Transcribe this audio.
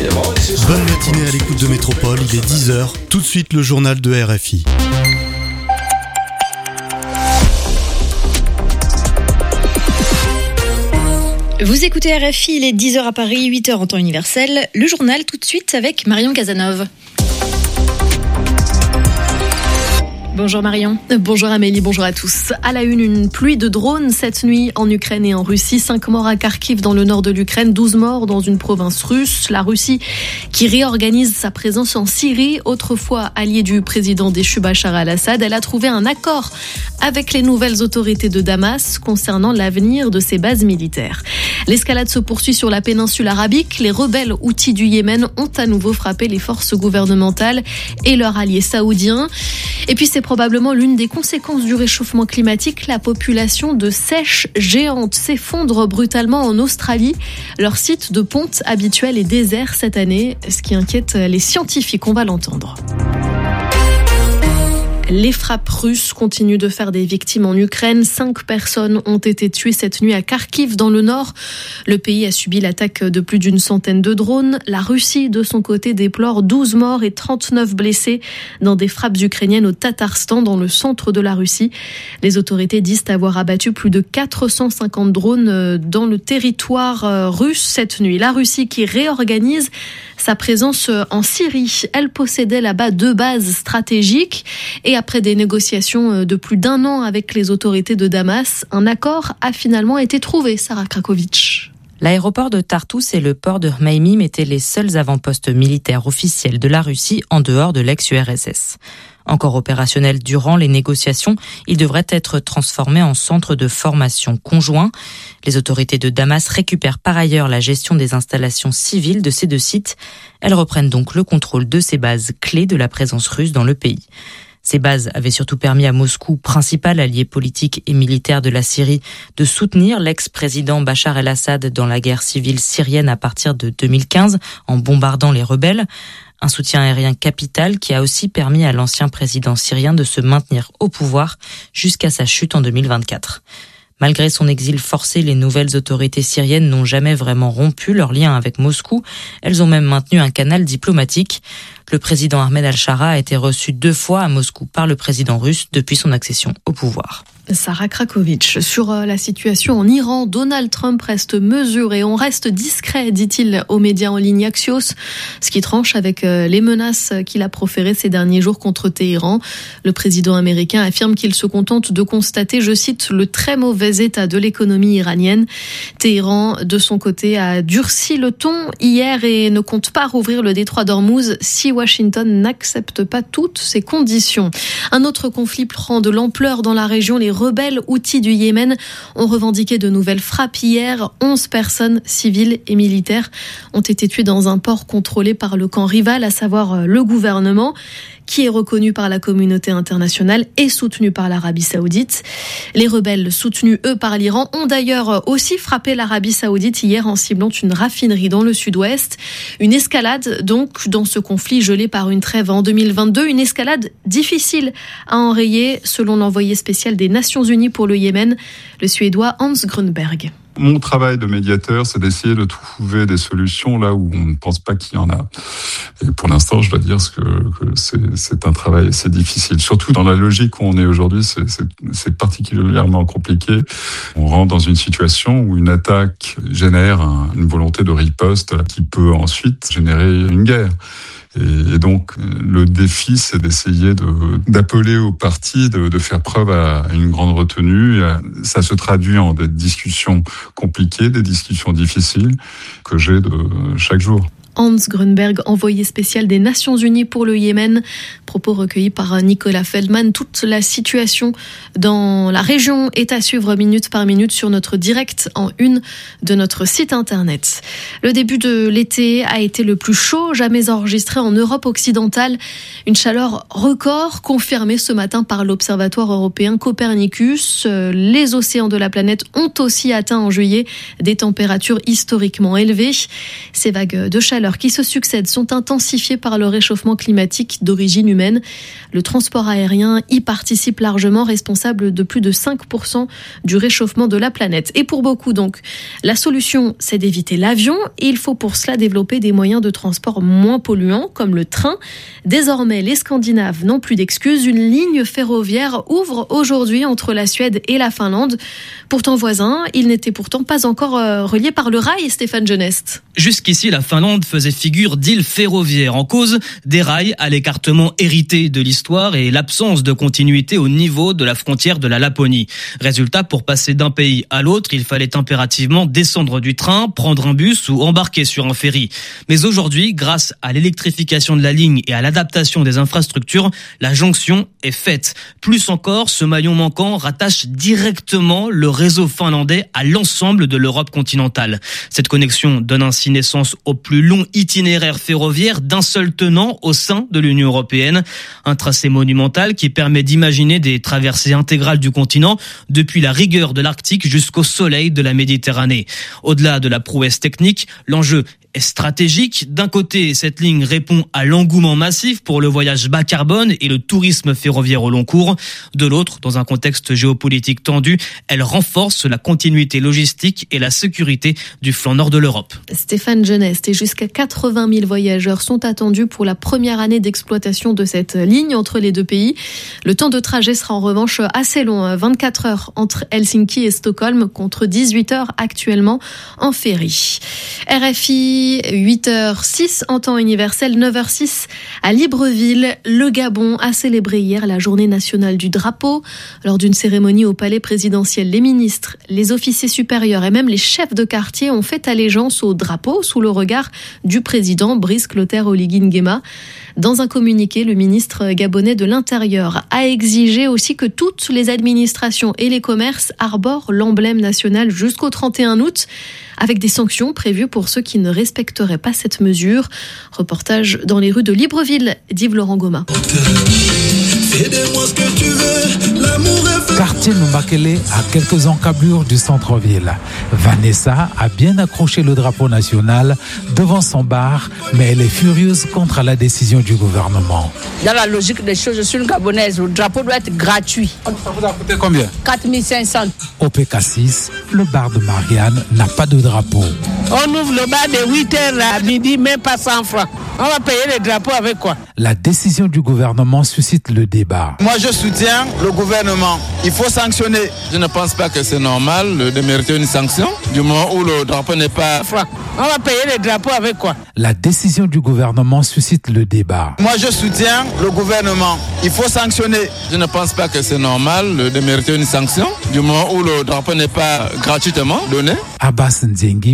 Bonne matinée à l'écoute de Métropole, il est 10h. Tout de suite le journal de RFI. Vous écoutez RFI, il est 10h à Paris, 8h en temps universel. Le journal tout de suite avec Marion Casanov. Bonjour Marion. Bonjour Amélie, bonjour à tous. À la une pluie de drones cette nuit en Ukraine et en Russie. 5 morts à Kharkiv dans le nord de l'Ukraine, 12 morts dans une province russe. La Russie qui réorganise sa présence en Syrie, autrefois alliée du président déchu Bachar al-Assad. Elle a trouvé un accord avec les nouvelles autorités de Damas concernant l'avenir de ses bases militaires. L'escalade se poursuit sur la péninsule arabique. Les rebelles houthis du Yémen ont à nouveau frappé les forces gouvernementales et leurs alliés saoudiens. Et puis c'est probablement l'une des conséquences du réchauffement climatique. La population de seiches géantes s'effondre brutalement en Australie. Leur site de ponte habituel est désert cette année, ce qui inquiète les scientifiques, on va l'entendre. Les frappes russes continuent de faire des victimes en Ukraine. 5 personnes ont été tuées cette nuit à Kharkiv, dans le nord. Le pays a subi l'attaque de plus d'une centaine de drones. La Russie, de son côté, déplore 12 morts et 39 blessés dans des frappes ukrainiennes au Tatarstan, dans le centre de la Russie. Les autorités disent avoir abattu plus de 450 drones dans le territoire russe cette nuit. La Russie qui réorganise sa présence en Syrie. Elle possédait là-bas 2 bases stratégiques et après des négociations de plus d'1 an avec les autorités de Damas, un accord a finalement été trouvé, Sarah Krakovic. L'aéroport de Tartus et le port de Hmeimim étaient les seuls avant-postes militaires officiels de la Russie en dehors de l'ex-URSS. Encore opérationnel durant les négociations, il devrait être transformé en centre de formation conjoint. Les autorités de Damas récupèrent par ailleurs la gestion des installations civiles de ces 2 sites. Elles reprennent donc le contrôle de ces bases clés de la présence russe dans le pays. Ces bases avaient surtout permis à Moscou, principal allié politique et militaire de la Syrie, de soutenir l'ex-président Bachar el-Assad dans la guerre civile syrienne à partir de 2015 en bombardant les rebelles. Un soutien aérien capital qui a aussi permis à l'ancien président syrien de se maintenir au pouvoir jusqu'à sa chute en 2024. Malgré son exil forcé, les nouvelles autorités syriennes n'ont jamais vraiment rompu leur lien avec Moscou. Elles ont même maintenu un canal diplomatique. Le président Ahmed al-Shara a été reçu 2 fois à Moscou par le président russe depuis son accession au pouvoir. Sarah Krakovic. Sur la situation en Iran, Donald Trump reste mesuré. On reste discret, dit-il aux médias en ligne Axios, ce qui tranche avec les menaces qu'il a proférées ces derniers jours contre Téhéran. Le président américain affirme qu'il se contente de constater, je cite, le très mauvais état de l'économie iranienne. Téhéran, de son côté, a durci le ton hier et ne compte pas rouvrir le détroit d'Ormuz si Washington n'accepte pas toutes ces conditions. Un autre conflit prend de l'ampleur dans la région. Les rebelles houthis du Yémen ont revendiqué de nouvelles frappes hier. 11 personnes civiles et militaires ont été tuées dans un port contrôlé par le camp rival, à savoir le gouvernement, qui est reconnu par la communauté internationale et soutenu par l'Arabie Saoudite. Les rebelles, soutenus eux par l'Iran, ont d'ailleurs aussi frappé l'Arabie Saoudite hier en ciblant une raffinerie dans le sud-ouest. Une escalade donc dans ce conflit gelé par une trêve en 2022, une escalade difficile à enrayer selon l'envoyé spécial des Nations Unies pour le Yémen, le Suédois Hans Grunberg. Mon travail de médiateur, c'est d'essayer de trouver des solutions là où on ne pense pas qu'il y en a. Et pour l'instant, je dois dire que c'est un travail assez difficile. Surtout dans la logique où on est aujourd'hui, c'est particulièrement compliqué. On rentre dans une situation où une attaque génère une volonté de riposte qui peut ensuite générer une guerre. Et donc, le défi, c'est d'essayer d'appeler aux parties de faire preuve à une grande retenue. Ça se traduit en des discussions compliquées, des discussions difficiles que j'ai chaque jour. Hans Grunberg, envoyé spécial des Nations Unies pour le Yémen. Propos recueillis par Nicolas Feldman. Toute la situation dans la région est à suivre minute par minute sur notre direct en une de notre site internet. Le début de l'été a été le plus chaud jamais enregistré en Europe occidentale. Une chaleur record confirmée ce matin par l'Observatoire européen Copernicus. Les océans de la planète ont aussi atteint en juillet des températures historiquement élevées. Ces vagues de chaleur chaleur qui se succèdent sont intensifiées par le réchauffement climatique d'origine humaine. Le transport aérien y participe largement, responsable de plus de 5% du réchauffement de la planète. Et pour beaucoup donc, la solution c'est d'éviter l'avion et il faut pour cela développer des moyens de transport moins polluants comme le train. Désormais, les Scandinaves n'ont plus d'excuses. Une ligne ferroviaire ouvre aujourd'hui entre la Suède et la Finlande. Pourtant voisins, ils n'étaient pourtant pas encore reliés par le rail, Stéphane Genest. Jusqu'ici, la Finlande faisait figure d'île ferroviaire. En cause, des rails à l'écartement hérité de l'histoire et l'absence de continuité au niveau de la frontière de la Laponie. Résultat, pour passer d'un pays à l'autre, il fallait impérativement descendre du train, prendre un bus ou embarquer sur un ferry. Mais aujourd'hui, grâce à l'électrification de la ligne et à l'adaptation des infrastructures, la jonction est faite. Plus encore, ce maillon manquant rattache directement le réseau finlandais à l'ensemble de l'Europe continentale. Cette connexion donne ainsi naissance au plus long itinéraire ferroviaire d'un seul tenant au sein de l'Union européenne. Un tracé monumental qui permet d'imaginer des traversées intégrales du continent depuis la rigueur de l'Arctique jusqu'au soleil de la Méditerranée. Au-delà de la prouesse technique, l'enjeu est stratégique. D'un côté, cette ligne répond à l'engouement massif pour le voyage bas carbone et le tourisme ferroviaire au long cours. De l'autre, dans un contexte géopolitique tendu, elle renforce la continuité logistique et la sécurité du flanc nord de l'Europe. Stéphane Genest, et jusqu'à 80 000 voyageurs sont attendus pour la première année d'exploitation de cette ligne entre les deux pays. Le temps de trajet sera en revanche assez long, 24 heures entre Helsinki et Stockholm contre 18 heures actuellement en ferry. RFI 8h06 en temps universel, 9h06 à Libreville. Le Gabon a célébré hier la journée nationale du drapeau. Lors d'une cérémonie au palais présidentiel, les ministres, les officiers supérieurs et même les chefs de quartier ont fait allégeance au drapeau sous le regard du président Brice Clotaire Oligui Nguema. Dans un communiqué, le ministre gabonais de l'Intérieur a exigé aussi que toutes les administrations et les commerces arborent l'emblème national jusqu'au 31 août, avec des sanctions prévues pour ceux qui ne respecteraient pas cette mesure. Reportage dans les rues de Libreville d'Yves Laurent Goma. Quartier Numbakele, à quelques encablures du centre-ville. Vanessa a bien accroché le drapeau national devant son bar, mais elle est furieuse contre la décision du gouvernement. Dans la logique des choses, je suis une Gabonaise, le drapeau doit être gratuit. Ça vous a coûté combien? 4 500. Au PK6, le bar de Marianne n'a pas de drapeau. On ouvre le bar de 8h à midi, même pas 100 francs. On va payer les drapeaux avec quoi? La décision du gouvernement suscite le débat. Moi, je soutiens le gouvernement. Il faut sanctionner. Je ne pense pas que c'est normal de mériter une sanction du moment où le drapeau n'est pas franc. On va payer les drapeaux avec quoi? La décision du gouvernement suscite le débat. Moi, je soutiens le gouvernement. Il faut sanctionner. Je ne pense pas que c'est normal de mériter une sanction du moment où le drapeau n'est pas gratuitement donné. Abbas Nzengi,